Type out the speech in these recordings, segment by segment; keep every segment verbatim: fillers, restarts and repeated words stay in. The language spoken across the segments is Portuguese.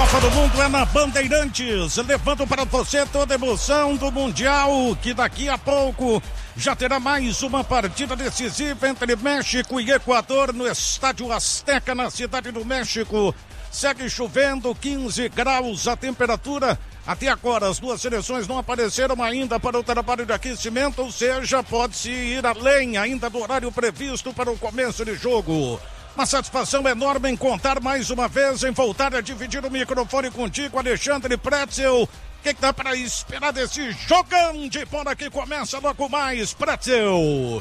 Copa do Mundo é na Bandeirantes, levando para você toda a emoção do Mundial, que daqui a pouco já terá mais uma partida decisiva entre México e Equador no Estádio Azteca, na Cidade do México. Segue chovendo, quinze graus a temperatura. Até agora as duas seleções não apareceram ainda para o trabalho de aquecimento, ou seja, pode-se ir além ainda do horário previsto para o começo de jogo. Uma satisfação enorme em contar mais uma vez, em voltar a dividir o microfone contigo, Alexandre Pretzel. O que, que dá para esperar desse jogão de bola que começa logo mais, Pretzel?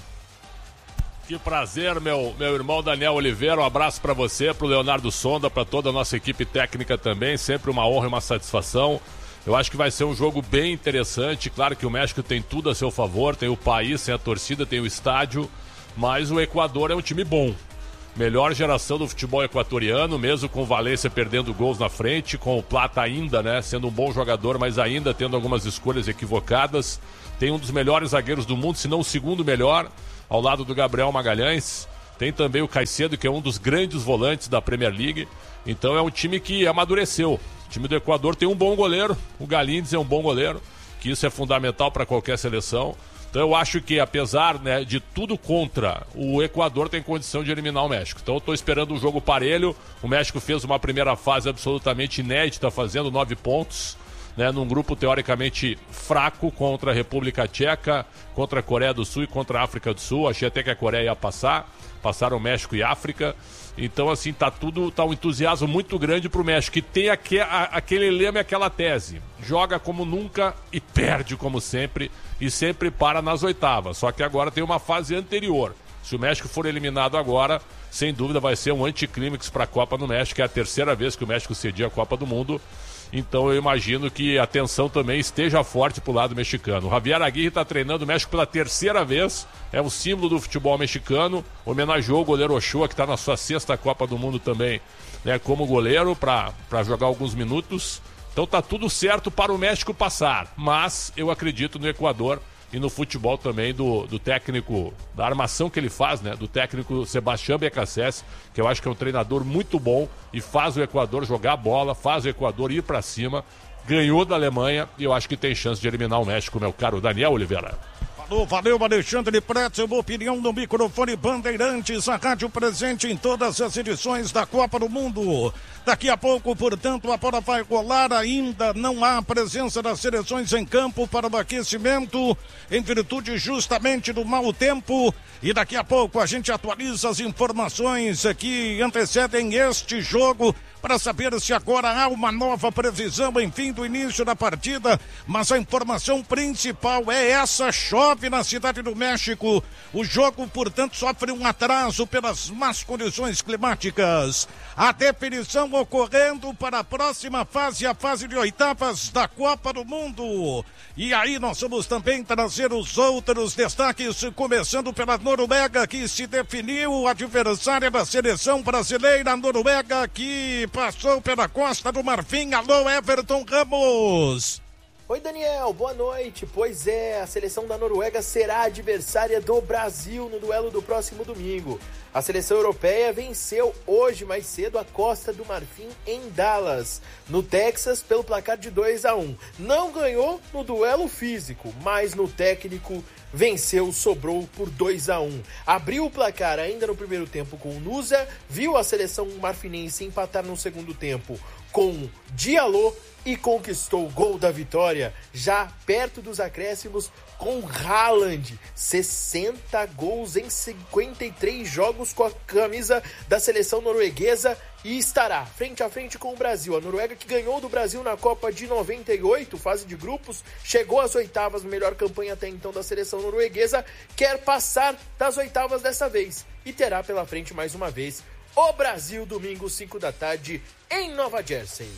Que prazer, meu, meu irmão Daniel Oliveira, um abraço para você, para o Leonardo Sonda, para toda a nossa equipe técnica também, sempre uma honra e uma satisfação. Eu acho que vai ser um jogo bem interessante, claro que o México tem tudo a seu favor, tem o país, tem a torcida, tem o estádio, mas o Equador é um time bom. Melhor geração do futebol equatoriano, mesmo com o Valência perdendo gols na frente, com o Plata ainda, né, sendo um bom jogador, mas ainda tendo algumas escolhas equivocadas. Tem um dos melhores zagueiros do mundo, se não o segundo melhor, ao lado do Gabriel Magalhães. Tem também o Caicedo, que é um dos grandes volantes da Premier League. Então é um time que amadureceu. O time do Equador tem um bom goleiro, o Galíndez é um bom goleiro, que isso é fundamental para qualquer seleção. Então eu acho que, apesar, né, de tudo contra, o Equador tem condição de eliminar o México. Então eu estou esperando um jogo parelho. O México fez uma primeira fase absolutamente inédita, fazendo nove pontos, né, num grupo teoricamente fraco contra a República Tcheca, contra a Coreia do Sul e contra a África do Sul. Achei até que a Coreia ia passar, passaram México e África. Então, assim, tá tudo, tá um entusiasmo muito grande pro México, que tem aque, a, aquele lema e aquela tese: joga como nunca e perde como sempre, e sempre para nas oitavas. Só que agora tem uma fase anterior. Se o México for eliminado agora, sem dúvida vai ser um anticlímax para a Copa no México, é a terceira vez que o México cedia a Copa do Mundo. Então eu imagino que a tensão também esteja forte pro lado mexicano. O Javier Aguirre está treinando o México pela terceira vez, é o símbolo do futebol mexicano, homenageou o goleiro Ochoa, que está na sua sexta Copa do Mundo também, né, como goleiro, para jogar alguns minutos. Então tá tudo certo para o México passar, mas eu acredito no Equador e no futebol também do, do técnico, da armação que ele faz, né, do técnico Sebastián Becassese, que eu acho que é um treinador muito bom e faz o Equador jogar bola, faz o Equador ir para cima, ganhou da Alemanha e eu acho que tem chance de eliminar o México, meu caro Daniel Oliveira. Falou, valeu, Alexandre Pretzel, opinião no microfone Bandeirantes, a rádio presente em todas as edições da Copa do Mundo. Daqui a pouco, portanto, a bola vai rolar, ainda não há presença das seleções em campo para o aquecimento, em virtude justamente do mau tempo, e daqui a pouco a gente atualiza as informações que antecedem este jogo, para saber se agora há uma nova previsão, enfim, do início da partida, mas a informação principal é essa: chove na Cidade do México. O jogo, portanto, sofre um atraso pelas más condições climáticas. A definição ocorrendo para a próxima fase, a fase de oitavas da Copa do Mundo. E aí nós vamos também trazer os outros destaques, começando pela Noruega, que se definiu adversária da seleção brasileira. A Noruega que passou pela Costa do Marfim. Alô, Everton Ramos. Oi, Daniel, boa noite. Pois é, a seleção da Noruega será adversária do Brasil no duelo do próximo domingo. A seleção europeia venceu hoje mais cedo a Costa do Marfim em Dallas, no Texas, pelo placar de dois a um. Não ganhou no duelo físico, mas no técnico venceu, sobrou por dois a um. Abriu o placar ainda no primeiro tempo com o Nusa, viu a seleção marfinense empatar no segundo tempo com Diallo e conquistou o gol da vitória já perto dos acréscimos com Haaland. sessenta gols em cinquenta e três jogos com a camisa da seleção norueguesa e estará frente a frente com o Brasil. A Noruega, que ganhou do Brasil na Copa de noventa e oito, fase de grupos, chegou às oitavas, melhor campanha até então da seleção norueguesa, quer passar das oitavas dessa vez e terá pela frente mais uma vez o Brasil, domingo, cinco da tarde, em Nova Jersey.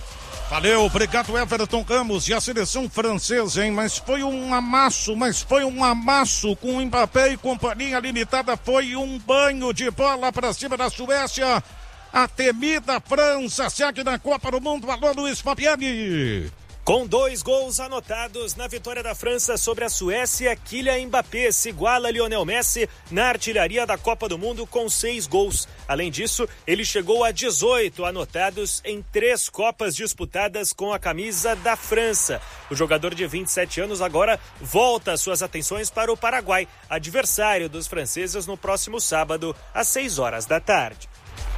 Valeu, obrigado, Everton Ramos. E a seleção francesa, hein? Mas foi um amasso, mas foi um amasso com o Mbappé e companhia limitada. Foi um banho de bola para cima da Suécia. A temida França segue na Copa do Mundo. Alô, Luiz Fabiani. Com dois gols anotados na vitória da França sobre a Suécia, Kylian Mbappé se iguala a Lionel Messi na artilharia da Copa do Mundo com seis gols. Além disso, ele chegou a dezoito anotados em três Copas disputadas com a camisa da França. O jogador de vinte e sete anos agora volta suas atenções para o Paraguai, adversário dos franceses no próximo sábado, às seis horas da tarde.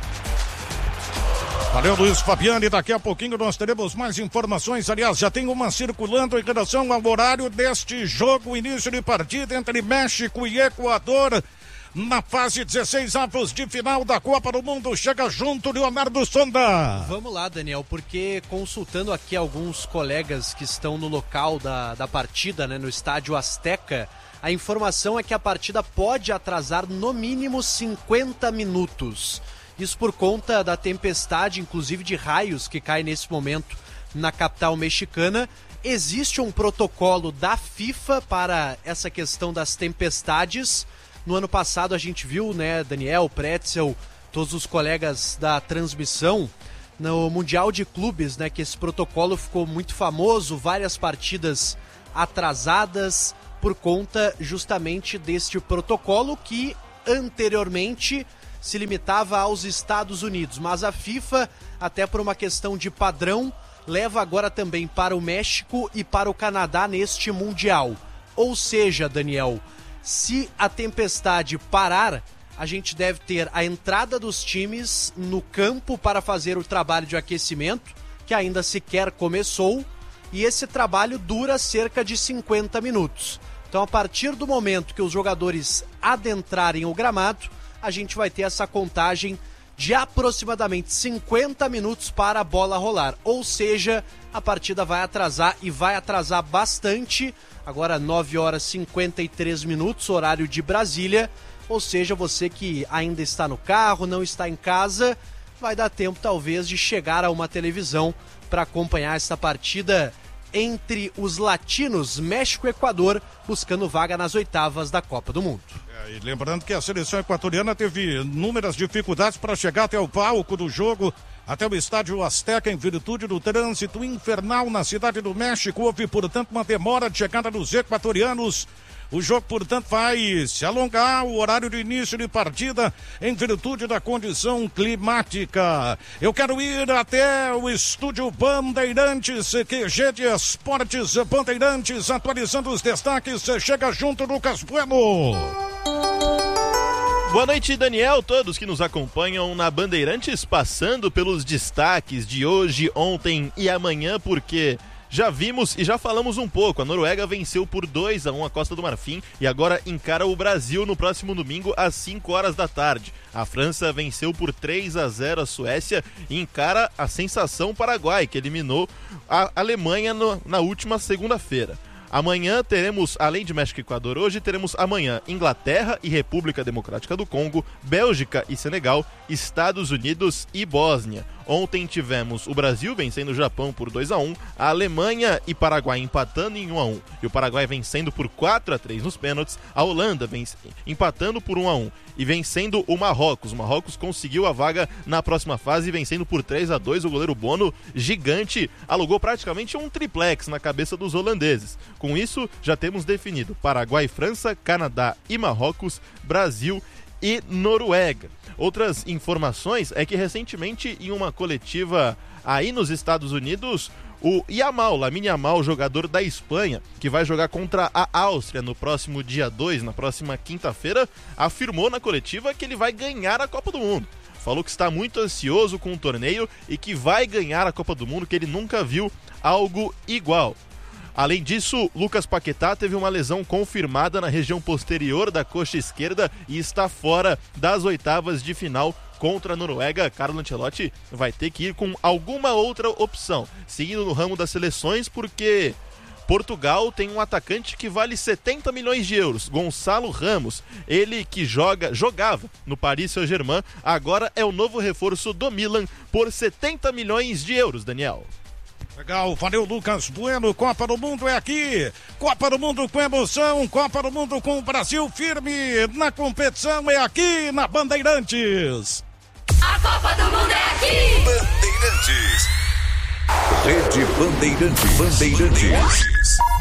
Valeu, Luiz Fabiani. Daqui a pouquinho nós teremos mais informações. Aliás, já tem uma circulando em relação ao horário deste jogo, início de partida entre México e Equador. Na fase dezesseis avos de final da Copa do Mundo. Chega junto Leonardo Sonda. Vamos lá, Daniel, porque consultando aqui alguns colegas que estão no local da, da partida, né, no estádio Azteca, a informação é que a partida pode atrasar no mínimo cinquenta minutos. Isso por conta da tempestade, inclusive de raios, que cai nesse momento na capital mexicana. Existe um protocolo da FIFA para essa questão das tempestades. No ano passado a gente viu, né, Daniel, Pretzel, todos os colegas da transmissão, no Mundial de Clubes, né, que esse protocolo ficou muito famoso, várias partidas atrasadas por conta justamente deste protocolo que anteriormente se limitava aos Estados Unidos, mas a FIFA, até por uma questão de padrão, leva agora também para o México e para o Canadá neste Mundial. Ou seja, Daniel, se a tempestade parar, a gente deve ter a entrada dos times no campo para fazer o trabalho de aquecimento, que ainda sequer começou, e esse trabalho dura cerca de cinquenta minutos. Então, a partir do momento que os jogadores adentrarem o gramado, a gente vai ter essa contagem de aproximadamente cinquenta minutos para a bola rolar. Ou seja, a partida vai atrasar e vai atrasar bastante. Agora nove horas e cinquenta e três minutos, horário de Brasília. Ou seja, você que ainda está no carro, não está em casa, vai dar tempo talvez de chegar a uma televisão para acompanhar essa partida entre os latinos, México e Equador, buscando vaga nas oitavas da Copa do Mundo. É, e lembrando que a seleção equatoriana teve inúmeras dificuldades para chegar até o palco do jogo, até o estádio Azteca, em virtude do trânsito infernal na cidade do México. Houve, portanto, uma demora de chegada dos equatorianos. O jogo, portanto, vai se alongar, o horário de início de partida, em virtude da condição climática. Eu quero ir até o estúdio Bandeirantes, Q G de Esportes Bandeirantes, atualizando os destaques. Chega junto, Lucas Bueno. Boa noite, Daniel, todos que nos acompanham na Bandeirantes, passando pelos destaques de hoje, ontem e amanhã, porque já vimos e já falamos um pouco. A Noruega venceu por dois a um a Costa do Marfim e agora encara o Brasil no próximo domingo às cinco horas da tarde. A França venceu por três a zero a Suécia e encara a sensação Paraguai, que eliminou a Alemanha no, na última segunda-feira. Amanhã teremos, além de México e Equador, hoje teremos amanhã Inglaterra e República Democrática do Congo, Bélgica e Senegal, Estados Unidos e Bósnia. Ontem tivemos o Brasil vencendo o Japão por dois a um, a Alemanha e Paraguai empatando em um a um e o Paraguai vencendo por quatro a três nos pênaltis, a Holanda vence, empatando por um a um e vencendo o Marrocos. O Marrocos conseguiu a vaga na próxima fase, vencendo por três a dois. O goleiro Bono, gigante, alugou praticamente um triplex na cabeça dos holandeses. Com isso, já temos definido Paraguai, França, Canadá e Marrocos, Brasil e Noruega. Outras informações é que recentemente, em uma coletiva aí nos Estados Unidos, o Yamal, Lamine Yamal, jogador da Espanha, que vai jogar contra a Áustria no próximo dia dois, na próxima quinta-feira, afirmou na coletiva que ele vai ganhar a Copa do Mundo. Falou que está muito ansioso com o torneio e que vai ganhar a Copa do Mundo, que ele nunca viu algo igual. Além disso, Lucas Paquetá teve uma lesão confirmada na região posterior da coxa esquerda e está fora das oitavas de final contra a Noruega. Carlo Ancelotti vai ter que ir com alguma outra opção, seguindo no ramo das seleções, porque Portugal tem um atacante que vale setenta milhões de euros, Gonçalo Ramos. Ele que joga, jogava no Paris Saint-Germain, agora é o novo reforço do Milan por setenta milhões de euros, Daniel. Legal, valeu, Lucas Bueno. Copa do Mundo é aqui, Copa do Mundo com emoção, Copa do Mundo com o Brasil firme na competição, é aqui na Bandeirantes. A Copa do Mundo é aqui. Bandeirantes. Rede Bandeirantes. Bandeirantes.